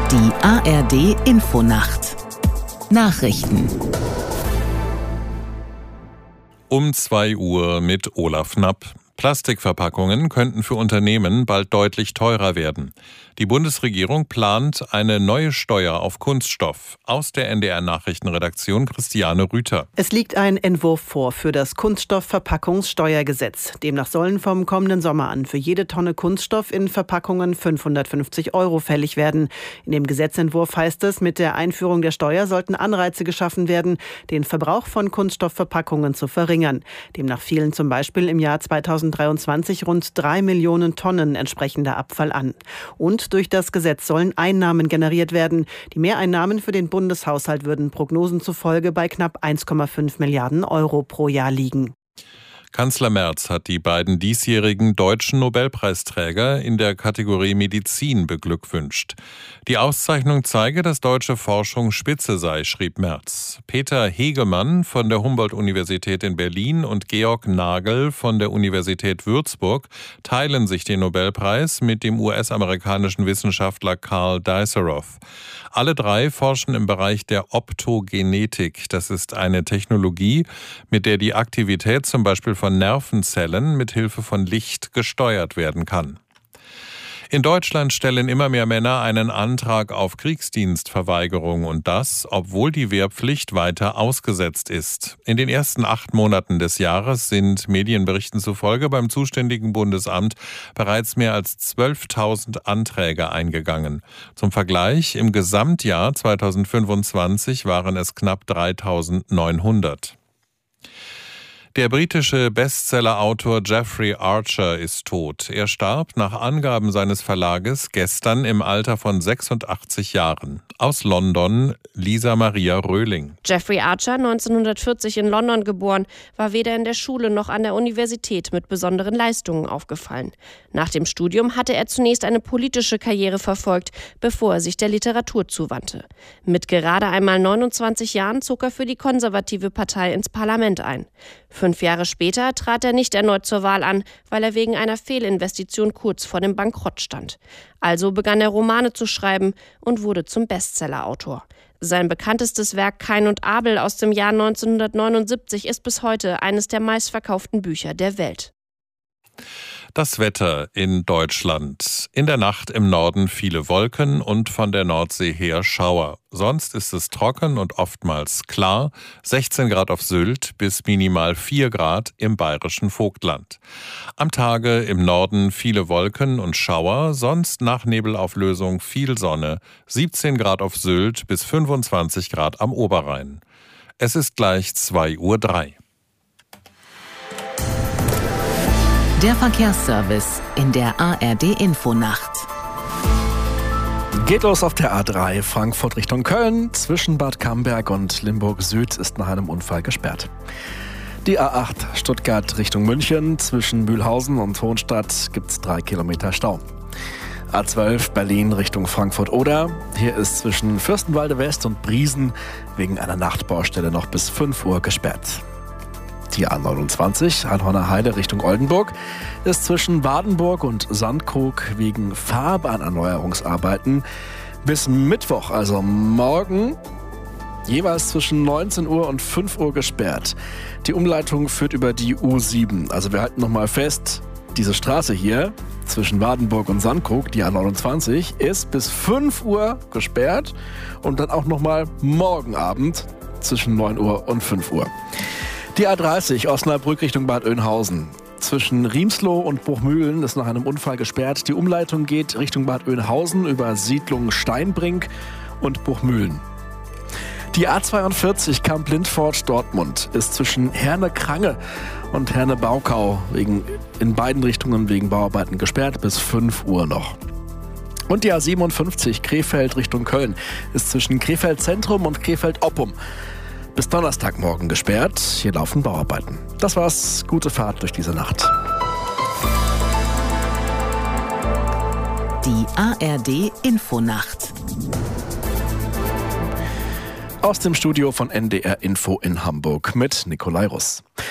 Die ARD-Infonacht. Nachrichten. Um 2 Uhr mit Olaf Knapp. Plastikverpackungen könnten für Unternehmen bald deutlich teurer werden. Die Bundesregierung plant eine neue Steuer auf Kunststoff. Aus der NDR-Nachrichtenredaktion Christiane Rüther. Es liegt ein Entwurf vor für das Kunststoffverpackungssteuergesetz. Demnach sollen vom kommenden Sommer an für jede Tonne Kunststoff in Verpackungen 550 € fällig werden. In dem Gesetzentwurf heißt es, mit der Einführung der Steuer sollten Anreize geschaffen werden, den Verbrauch von Kunststoffverpackungen zu verringern. Demnach fielen zum Beispiel im Jahr 2023 rund 3 Millionen Tonnen entsprechender Abfall an. Und durch das Gesetz sollen Einnahmen generiert werden. Die Mehreinnahmen für den Bundeshaushalt würden Prognosen zufolge bei knapp 1,5 Milliarden € pro Jahr liegen. Kanzler Merz hat die beiden diesjährigen deutschen Nobelpreisträger in der Kategorie Medizin beglückwünscht. Die Auszeichnung zeige, dass deutsche Forschung Spitze sei, schrieb Merz. Peter Hegemann von der Humboldt-Universität in Berlin und Georg Nagel von der Universität Würzburg teilen sich den Nobelpreis mit dem US-amerikanischen Wissenschaftler Carl Diceroff. Alle drei forschen im Bereich der Optogenetik. Das ist eine Technologie, mit der die Aktivität zum Beispiel von Nervenzellen mit Hilfe von Licht gesteuert werden kann. In Deutschland stellen immer mehr Männer einen Antrag auf Kriegsdienstverweigerung und das, obwohl die Wehrpflicht weiter ausgesetzt ist. In den ersten 8 Monaten des Jahres sind Medienberichten zufolge beim zuständigen Bundesamt bereits mehr als 12.000 Anträge eingegangen. Zum Vergleich, im Gesamtjahr 2025 waren es knapp 3.900. Der britische Bestsellerautor Jeffrey Archer ist tot. Er starb nach Angaben seines Verlages gestern im Alter von 86 Jahren. Aus London, Lisa Maria Röhling. Jeffrey Archer, 1940 in London geboren, war weder in der Schule noch an der Universität mit besonderen Leistungen aufgefallen. Nach dem Studium hatte er zunächst eine politische Karriere verfolgt, bevor er sich der Literatur zuwandte. Mit gerade einmal 29 Jahren zog er für die konservative Partei ins Parlament ein. 5 Jahre später trat er nicht erneut zur Wahl an, weil er wegen einer Fehlinvestition kurz vor dem Bankrott stand. Also begann er Romane zu schreiben und wurde zum Bestsellerautor. Sein bekanntestes Werk Kain und Abel aus dem Jahr 1979 ist bis heute eines der meistverkauften Bücher der Welt. Das Wetter in Deutschland. In der Nacht im Norden viele Wolken und von der Nordsee her Schauer. Sonst ist es trocken und oftmals klar. 16 Grad auf Sylt bis minimal 4 Grad im bayerischen Vogtland. Am Tage im Norden viele Wolken und Schauer, sonst nach Nebelauflösung viel Sonne. 17 Grad auf Sylt bis 25 Grad am Oberrhein. Es ist gleich 2:03 Uhr. Der Verkehrsservice in der ARD-Infonacht. Geht los auf der A3 Frankfurt Richtung Köln. Zwischen Bad Camberg und Limburg Süd ist nach einem Unfall gesperrt. Die A8 Stuttgart Richtung München. Zwischen Mühlhausen und Hohenstadt gibt es 3 Kilometer Stau. A12 Berlin Richtung Frankfurt-Oder. Hier ist zwischen Fürstenwalde West und Briesen wegen einer Nachtbaustelle noch bis 5 Uhr gesperrt. Die A29 Anhorner Heide Richtung Oldenburg ist zwischen Badenburg und Sandkrug wegen Fahrbahnerneuerungsarbeiten bis Mittwoch, also morgen, jeweils zwischen 19 Uhr und 5 Uhr gesperrt. Die Umleitung führt über die U7. Also wir halten nochmal fest, diese Straße hier zwischen Badenburg und Sandkrug, die A29, ist bis 5 Uhr gesperrt und dann auch nochmal morgen Abend zwischen 9 Uhr und 5 Uhr. Die A30 Osnabrück Richtung Bad Oeynhausen. Zwischen Riemsloh und Bruchmühlen ist nach einem Unfall gesperrt. Die Umleitung geht Richtung Bad Oeynhausen über Siedlung Steinbrink und Bruchmühlen. Die A42 Kamp-Lindfort-Dortmund ist zwischen Herne-Krange und Herne-Baukau in beiden Richtungen wegen Bauarbeiten gesperrt bis 5 Uhr noch. Und die A57 Krefeld Richtung Köln ist zwischen Krefeld Zentrum und Krefeld Oppum bis Donnerstagmorgen gesperrt. Hier laufen Bauarbeiten. Das war's. Gute Fahrt durch diese Nacht. Die ARD-Infonacht. Aus dem Studio von NDR Info in Hamburg mit Nikolai Russ.